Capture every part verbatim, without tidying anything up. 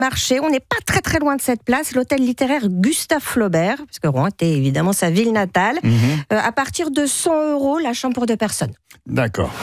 marché. On n'est pas très très loin de cette place, l'hôtel littéraire Gustave Flaubert, parce que Rouen était évidemment sa ville natale. Mmh. Euh, à partir de cent euros, la chambre pour deux personnes. D'accord.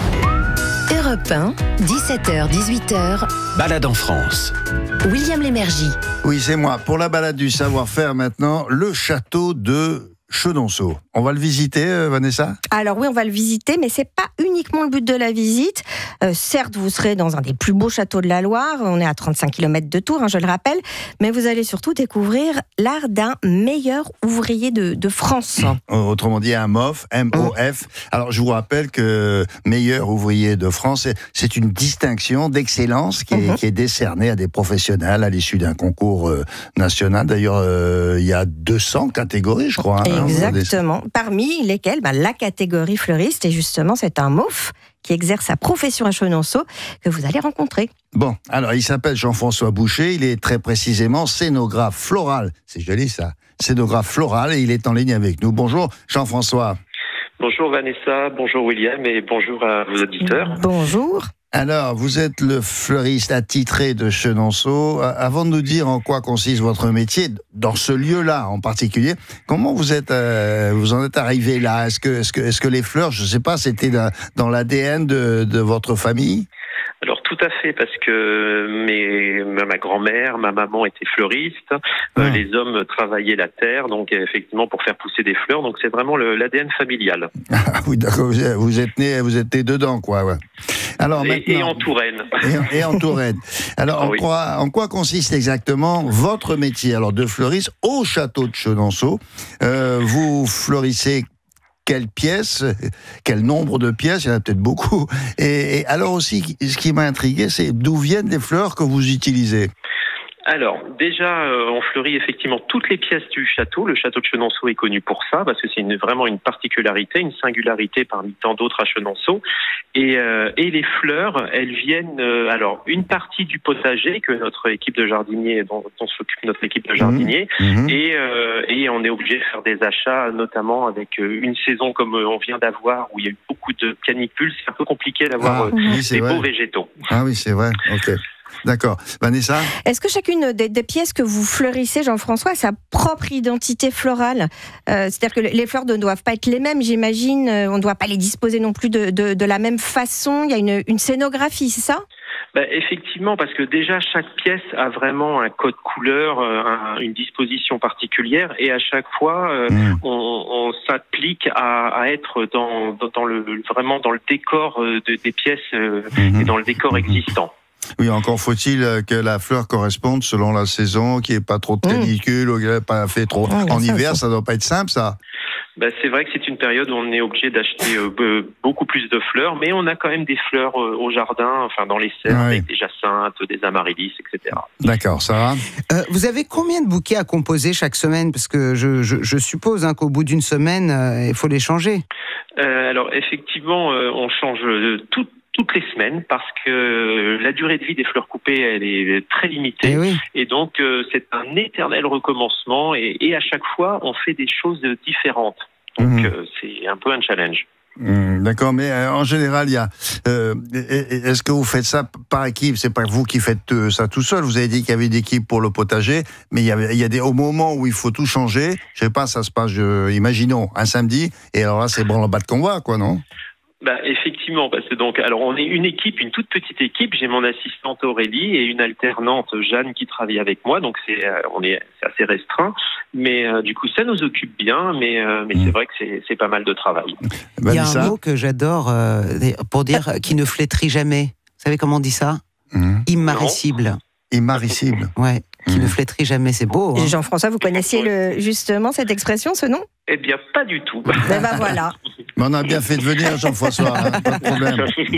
Europe un, dix-sept heures dix-huit heures. Balade en France. William Lémergie. Oui, c'est moi. Pour la balade du savoir-faire maintenant, le château de Chenonceau. On va le visiter, euh, Vanessa ? Alors oui, on va le visiter, mais c'est pas uniquement le but de la visite. Euh, certes, vous serez dans un des plus beaux châteaux de la Loire. On est à trente-cinq kilomètres de Tours, hein, je le rappelle. Mais vous allez surtout découvrir l'art d'un meilleur ouvrier de, de France. Autrement dit, un M O F, M O F. Alors, je vous rappelle que meilleur ouvrier de France, c'est, c'est une distinction d'excellence qui est, mmh. qui est décernée à des professionnels à l'issue d'un concours euh, national. D'ailleurs, euh, il y a deux cents catégories, je crois. Hein. Exactement. Parmi lesquelles, bah, la catégorie fleuriste. Et justement, c'est un M O F qui exerce sa profession à Chenonceau que vous allez rencontrer. Bon, alors il s'appelle Jean-François Boucher. Il est très précisément scénographe floral. C'est joli ça. Scénographe floral et il est en ligne avec nous. Bonjour Jean-François. Bonjour Vanessa, bonjour William et bonjour à vos auditeurs. Bonjour. Alors, vous êtes le fleuriste attitré de Chenonceau. Avant de nous dire en quoi consiste votre métier, dans ce lieu-là en particulier, comment vous êtes, euh, vous en êtes arrivé là ? Est-ce que, est-ce que, est-ce que les fleurs, je ne sais pas, c'était dans l'A D N de, de votre famille ? Alors tout à fait, parce que mes, ma grand-mère, ma maman étaient fleuristes, ah. euh, les hommes travaillaient la terre, donc effectivement pour faire pousser des fleurs, donc c'est vraiment le, l'A D N familial. Ah oui, d'accord, vous êtes né, vous êtes né dedans, quoi. Ouais. Alors et, maintenant, et en Touraine. Et, et en Touraine. Alors, en, oui. quoi, en quoi consiste exactement votre métier alors de fleuriste au château de Chenonceau ? euh, Vous fleurissez quelles pièces, quel nombre de pièces, il y en a peut-être beaucoup. Et, et alors aussi, ce qui m'a intrigué, c'est d'où viennent les fleurs que vous utilisez ? Alors, déjà, euh, on fleurit effectivement toutes les pièces du château. Le château de Chenonceau est connu pour ça, parce que c'est une, vraiment une particularité, une singularité parmi tant d'autres à Chenonceau. Et, euh, et les fleurs, elles viennent, euh, alors, une partie du potager que notre équipe de jardiniers, dont, dont s'occupe notre équipe de jardiniers, mmh. et, euh, et on est obligé de faire des achats, notamment avec une saison comme on vient d'avoir, où il y a eu beaucoup de canicules. C'est un peu compliqué d'avoir ah, oui, des vrai. beaux végétaux. Ah oui, c'est vrai, ok. D'accord. Vanessa ? Est-ce que chacune des, des pièces que vous fleurissez, Jean-François, a sa propre identité florale ? euh, C'est-à-dire que les fleurs ne doivent pas être les mêmes, j'imagine. On ne doit pas les disposer non plus de, de, de la même façon. Il y a une, une scénographie, c'est ça ? Ben, effectivement, parce que déjà, chaque pièce a vraiment un code couleur, un, une disposition particulière, et à chaque fois, euh, mmh. on, on s'applique à, à être dans, dans, dans le, vraiment dans le décor de, des pièces euh, mmh. et dans le décor existant. Oui, encore faut-il que la fleur corresponde selon la saison, qu'il n'y ait pas trop de canicule, mmh. ou qu'il n'y ait pas fait trop. Mmh, en hiver, ça ne doit pas être simple, ça. Ben, c'est vrai que c'est une période où on est obligé d'acheter euh, beaucoup plus de fleurs, mais on a quand même des fleurs euh, au jardin, enfin dans les serres, oui. avec des jacinthes, des amaryllis, et cetera. D'accord, Sarah ? euh, Vous avez combien de bouquets à composer chaque semaine ? Parce que je, je, je suppose hein, qu'au bout d'une semaine, euh, il faut les changer. Euh, alors effectivement, euh, on change tout. toutes les semaines parce que la durée de vie des fleurs coupées elle est très limitée et, oui. et donc euh, c'est un éternel recommencement et, et à chaque fois on fait des choses différentes donc mmh. euh, c'est un peu un challenge. Mmh, d'accord, mais euh, en général, il y a. Euh, est-ce que vous faites ça par équipe ? C'est pas vous qui faites euh, ça tout seul. Vous avez dit qu'il y avait une équipe pour le potager, mais il y a, il y a des au moment où il faut tout changer. Je sais pas, ça se passe. Je, imaginons un samedi, et alors là, c'est branle-bas de combat, quoi, non ? Bah, effectivement, parce que donc, alors on est une équipe, une toute petite équipe. J'ai mon assistante Aurélie et une alternante Jeanne qui travaille avec moi. Donc c'est, euh, on est, c'est assez restreint, mais euh, du coup ça nous occupe bien. Mais, euh, mais mmh. c'est vrai que c'est, c'est pas mal de travail. Il y a un mot que j'adore euh, pour dire qui ne flétrit jamais. Vous savez comment on dit ça ? mmh. Immaricible. Immaricible. Ouais. Qui mmh. ne flétrit jamais, c'est beau. Hein. Jean-François, vous connaissiez le, justement cette expression, ce nom ? Eh bien, pas du tout. Ben ben voilà. Mais on a bien fait de venir, Jean-François, hein, pas de problème.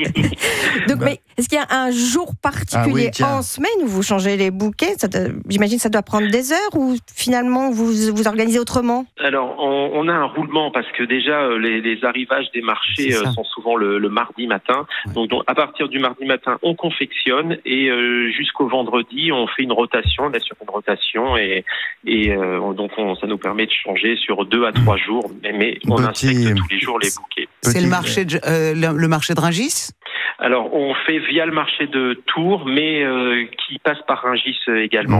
Donc, ben. mais est-ce qu'il y a un jour particulier ah oui, en semaine où vous changez les bouquets ? ça doit, J'imagine que ça doit prendre des heures ou finalement vous vous organisez autrement ? Alors, on, on a un roulement parce que déjà, les, les arrivages des marchés euh, sont souvent le, le mardi matin. Ouais. Donc, donc, à partir du mardi matin, on confectionne et euh, jusqu'au vendredi, on fait une rotation. après sur une rotation et, et euh, donc on, ça nous permet de changer sur deux à trois jours, mais, mais on Petit... inspecte tous les jours les bouquets. C'est Petit... le marché de, euh, le, le marché de Rungis ? Alors on fait via le marché de Tours, mais euh, qui passe par Rungis également.